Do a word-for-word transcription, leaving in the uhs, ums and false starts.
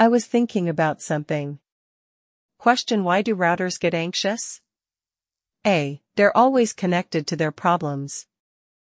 I was thinking about something. Question: Why do routers get anxious? A. They're always connected to their problems.